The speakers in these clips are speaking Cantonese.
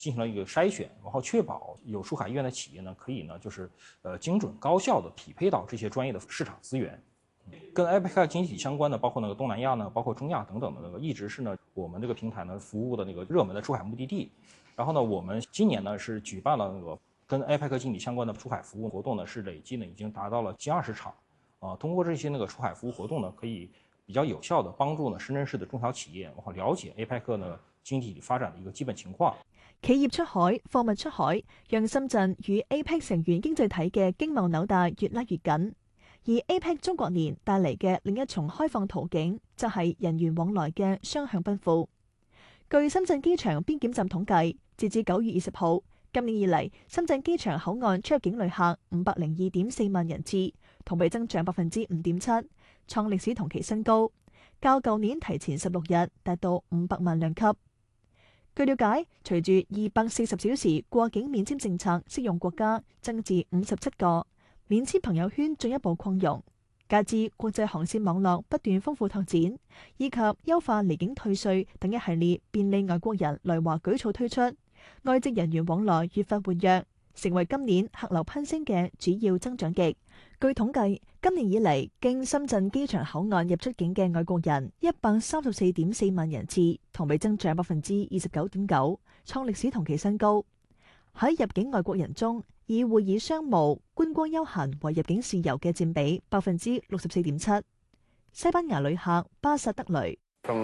进行了一个筛选，然后确保有出海意愿的企业呢，可以呢就是精准高效的匹配到这些专业的市场资源。跟 APEC 经济体相关的，包括那个东南亚呢，包括中亚等等的那个，一直是呢我们这个平台呢服务的那个热门的出海目的地。然后呢，我们今年呢是举办了那个跟 APEC 经济相关的出海服务活动呢，是累计呢已经达到了近20场。通过这些那个出海服务活动呢，可以比較有效地幫助呢深圳市的中小企業了解 APEC 呢經濟發展的一個基本情況。 企業出海、貨物出海，讓深圳與 APEC 成員經濟體嘅經貿紐帶越拉越緊。而 APEC 中國年帶嚟嘅另一重開放途徑，就係人員往來嘅雙向奔赴。據深圳機場邊檢站統計，截至9月20號，今年以嚟，深圳機場口岸出入境旅客502.4萬人次，同比增長5.7%，創歷史同期新高，較舊年提前16日達到500萬輛級。據了解，隨住240小時過境免簽政策適用國家增至57個，免簽朋友圈進一步擴容，加之國際航線網絡不斷豐富拓展，以及優化離境退稅等一系列便利外國人來華舉措推出，外籍人員往來越發活躍，成為今年客流攀升嘅主要增長極。據統計，今年以嚟經深圳機場口岸入出境嘅外國人134.4萬人次，同比增長29.9%，創歷史同期新高。喺入境外國人中，以會議商務、觀光休閒為入境事由嘅佔比64.7%。西班牙旅客巴薩德雷。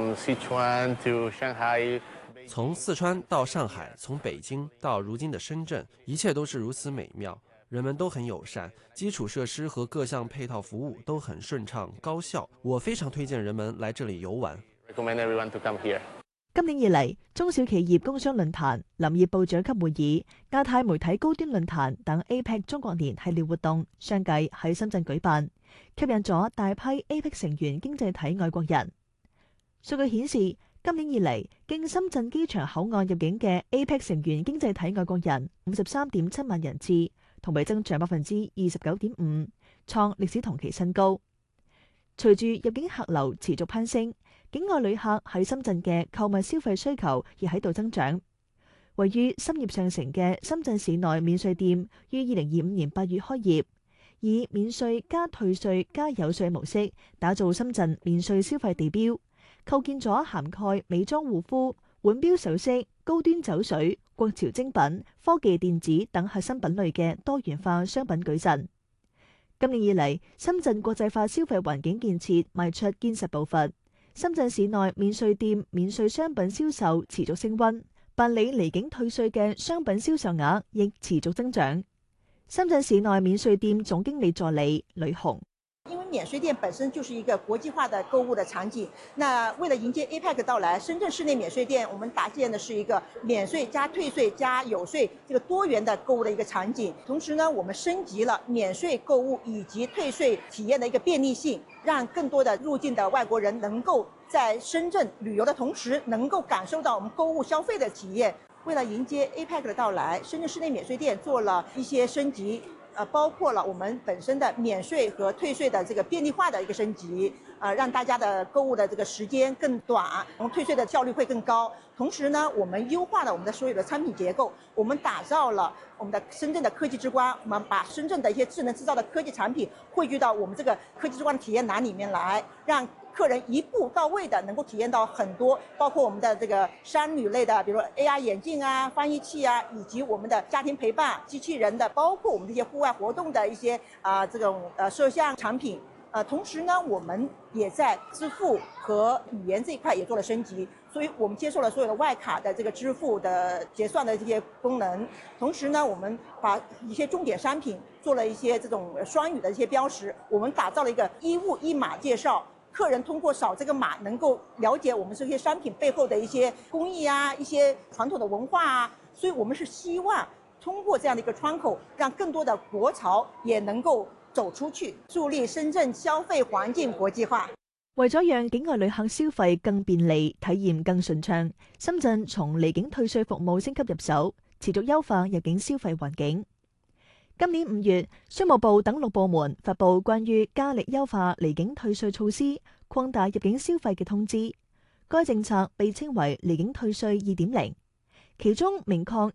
從四川到上海，從北京到如今的深圳，一切都是如此美妙，人們都很友善，基礎設施和各項配套服務都很順暢高效，我非常推薦人們來這裡遊玩。 今年以嚟，中小企業工商論壇、林業部長級會議、亞太媒體高端論壇等 APEC 中國年系列活動相繼喺深圳舉辦，吸引咗大批 APEC 成員經濟體外國人。數據顯示，今年以嚟，經深圳機場口岸入境嘅 APEC 成員經濟體外國人53.7萬人次，同比增長29.5%，創歷史同期新高。隨住入境客流持續攀升，境外旅客喺深圳嘅購物消費需求亦喺度增長。位於深業上城嘅深圳市內免稅店於2025年8月開業，以免稅加退稅加有稅模式打造深圳免稅消費地標，構建咗涵蓋美妝護膚、腕錶首飾、高端酒水、國潮精品、科技電子等核心品類嘅多元化商品矩陣。今年以嚟，深圳國際化消費環境建設邁出堅實步伐。深圳市內免稅店免稅商品銷售持續升溫，辦理離境退稅嘅商品銷售額亦持續增長。深圳市內免稅店總經理助理呂紅。 因為免稅店本身就是一個國際化的購物的場景，那為了迎接 APEC 到來，深圳市內免稅店我們搭建的是一個免稅加退稅加有稅這個多元的購物的一個場景。同時呢，我們升級了免稅購物以及退稅體驗的一個便利性，讓更多的入境的外國人能夠在深圳旅遊的同時，能夠感受到我們購物消費的體驗。為了迎接 APEC 的到來，深圳市內免稅店做了一些升級。包括了我們本身的免稅和退稅的這個便利化的一個升級，讓大家的購物的這個時間更短，然後退稅的效率會更高。同時呢，我們優化了我們的所有的產品結構，我們打造了我們的深圳的科技之光，我們把深圳的一些智能製造的科技產品匯聚到我們這個科技之光的體驗欄裡面來，讓客人一步到位的能夠體驗到很多，包括我們的這個商旅類的，比如 AR 眼鏡啊、翻譯器啊，以及我們的家庭陪伴機器人的，包括我們這些戶外活動的一些這種攝像產品。同時呢，我們也在支付和語言這一塊也做了升級，所以我們接受了所有的外卡的這個支付的結算的這些功能。同時呢，我們把一些重點商品做了一些這種雙語的一些標識，我們打造了一個一物一碼介紹。客人通過掃這個碼，能夠了解我們這些商品背後的一些工藝啊，一些傳統的文化啊。所以我們是希望通過這樣的一個窗口，讓更多的國潮也能夠走出去，助力深圳消費環境國際化。 為咗讓境外旅客消費更便利、體驗更順暢，深圳從離境退稅服務升級入手，持續優化入境消費環境。今年5月，商務部等6部門發布關於加力優化離境退稅措施、擴大入境消費嘅通知。該政策被稱為離境退稅2.0。 其中明礦